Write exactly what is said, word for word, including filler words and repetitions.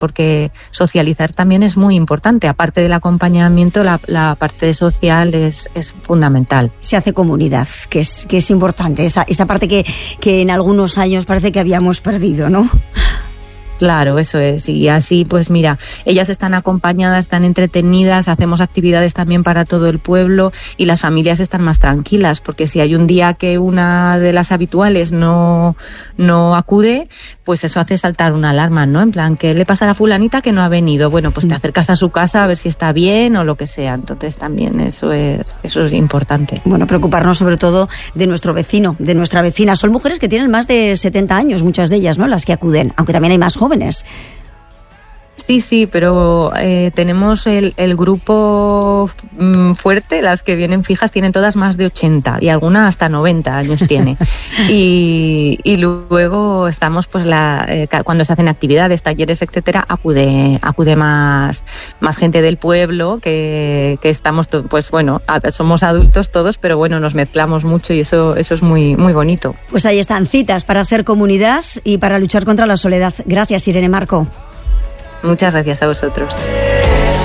porque socializar también es muy importante. Aparte del acompañamiento, la, la parte social es, es fundamental. Se hace comunidad, que es, que es importante, esa, esa parte que, que en algunos años parece que habíamos perdido, ¿no? Claro, eso es. Y así, pues mira, ellas están acompañadas, están entretenidas, hacemos actividades también para todo el pueblo y las familias están más tranquilas, porque si hay un día que una de las habituales no, no acude, pues eso hace saltar una alarma, ¿no? En plan, ¿qué le pasa a la fulanita que no ha venido? Bueno, pues te acercas a su casa a ver si está bien o lo que sea. Entonces también eso es, eso es importante. Bueno, preocuparnos sobre todo de nuestro vecino, de nuestra vecina. Son mujeres que tienen más de setenta años, muchas de ellas, ¿no? Las que acuden, aunque también hay más jóvenes. Sí, sí, pero eh, tenemos el, el grupo mm, fuerte, las que vienen fijas tienen todas más de ochenta y alguna hasta noventa años tiene. y, y luego estamos, pues, la eh, cuando se hacen actividades, talleres, etcétera, acude acude más más gente del pueblo, que, que estamos, to- pues bueno, a- somos adultos todos, pero bueno, nos mezclamos mucho y eso eso es muy muy bonito. Pues ahí están, citas para hacer comunidad y para luchar contra la soledad. Gracias, Irene Marco. Muchas gracias a vosotros.